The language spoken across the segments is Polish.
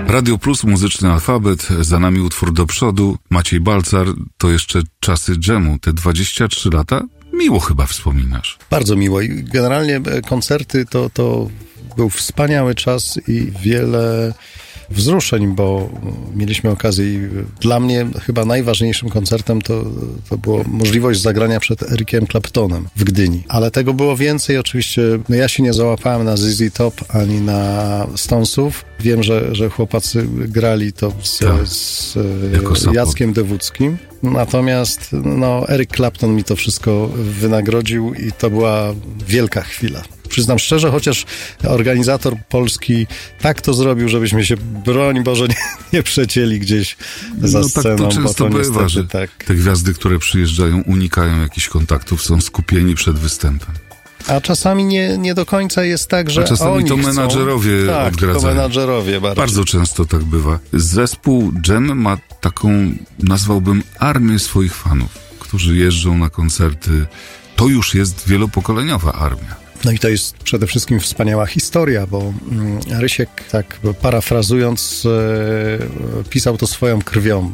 Radio Plus, muzyczny alfabet, za nami utwór Do przodu. Maciej Balcar, to jeszcze czasy dżemu, te 23 lata. Miło chyba wspominasz. Bardzo miło i generalnie koncerty to był wspaniały czas i wiele wzruszeń, bo mieliśmy okazję i dla mnie chyba najważniejszym koncertem to było możliwość zagrania przed Ericiem Claptonem w Gdyni. Ale tego było więcej. Oczywiście ja się nie załapałem na ZZ Top ani na Stonesów. Wiem, że chłopacy grali to z Jackiem Dewódzkim. Natomiast Eric Clapton mi to wszystko wynagrodził i to była wielka chwila. Przyznam szczerze, chociaż organizator polski tak to zrobił, żebyśmy się, broń Boże, nie przecięli gdzieś za sceną. Tak to często bywa, że te gwiazdy, które przyjeżdżają, unikają jakichś kontaktów, są skupieni przed występem. A czasami nie do końca jest tak, że czasami oni to menadżerowie odgradzają. To menadżerowie bardzo często tak bywa. Zespół Dżem ma taką, nazwałbym, armię swoich fanów, którzy jeżdżą na koncerty. To już jest wielopokoleniowa armia. No i to jest przede wszystkim wspaniała historia, bo Rysiek, tak parafrazując, pisał to swoją krwią.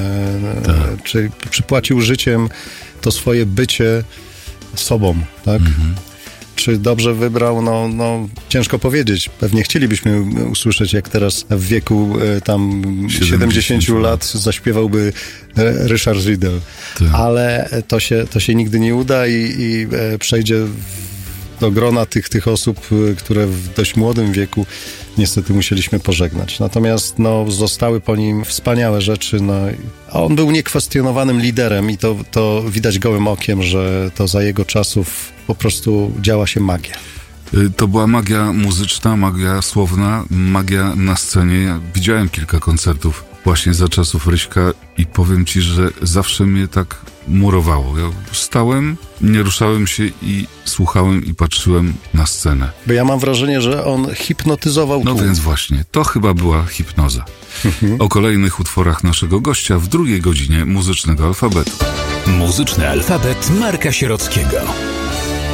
Czy przypłacił życiem to swoje bycie sobą, tak? Czy dobrze wybrał? No ciężko powiedzieć. Pewnie chcielibyśmy usłyszeć, jak teraz w wieku tam 70 lat zaśpiewałby Ryszard Riedel. Ale to się nigdy nie uda i przejdzie do grona tych osób, które w dość młodym wieku niestety musieliśmy pożegnać. Natomiast zostały po nim wspaniałe rzeczy. A on był niekwestionowanym liderem i to widać gołym okiem, że to za jego czasów po prostu działa się magia. To była magia muzyczna, magia słowna, magia na scenie. Ja widziałem kilka koncertów właśnie za czasów Ryśka i powiem ci, że zawsze mnie tak murowało. Ja stałem, nie ruszałem się i słuchałem i patrzyłem na scenę. Bo ja mam wrażenie, że on hipnotyzował tłum. Więc właśnie, to chyba była hipnoza. O kolejnych utworach naszego gościa w drugiej godzinie Muzycznego Alfabetu. Muzyczny Alfabet Marka Sierockiego.